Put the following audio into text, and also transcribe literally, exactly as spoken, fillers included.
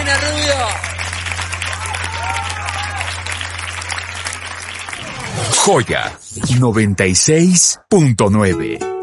Nene Rubio. Joya noventa y seis punto nueve.